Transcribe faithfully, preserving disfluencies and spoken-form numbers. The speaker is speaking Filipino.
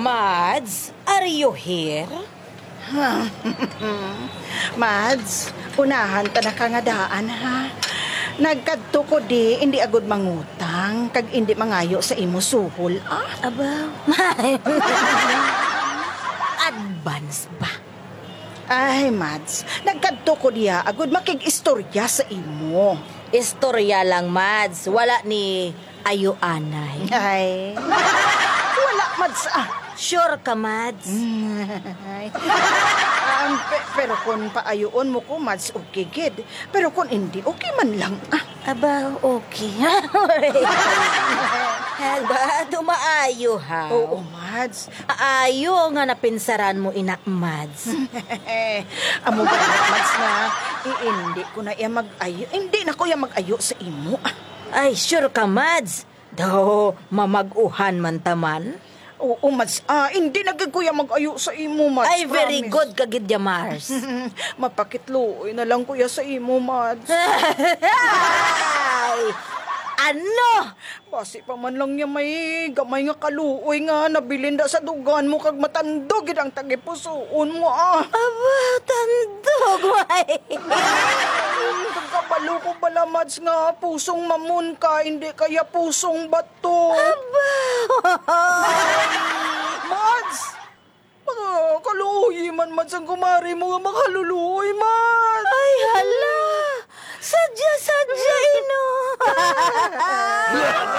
Mads, are you here? Mads, unahan ta na kangadaan ha. Nagkadto ko di, hindi agud mangutang, kag hindi mangayo sa imo suhol, ah. Aba, advance ba? Ay, Mads, nagkadto ko diya, agud makig-istorya sa imo. Istorya lang, Mads. Wala ni ayo anay. Ay, wala, Mads, ah. Sure ka, Mads? Ay. Um, pe- pero kung paayoon mo ko, Mads, okay, gid. Pero kung hindi, okay man lang, ah. Aba, okay. Aba, dumaayo ha. Oo, Mads. Aayo nga napinsaran mo, ina, Mads. Amo ba, Mads, na i- hindi ko na iya mag-ayo. Hindi na ko iya mag-ayo sa imo, ah. Ay, sure ka, Mads? Daw, mamag-uhan man taman. Oo, Mads. Ah, hindi na gid ko iya mag-ayo sa imo, Mads. Ay, very promise. good kagidya, Mars. Mapakitluoy na lang kuya sa imo, Mads. Ay, ano? Basi pa man lang niya may gamay nga kaluoy nga nabilin da sa dugan mo kag matandog gid ang tagipusoon mo, ah. Aba, tandog, way. Kabalo ko bala, Mads, nga pusong mamun ka, hindi kaya pusong bato. Aba. Mads! Mga kaluoy man, Mads, ang kumari mo nga makaluluoy, Mads. Ay, hala. Sadya, sadya, ino.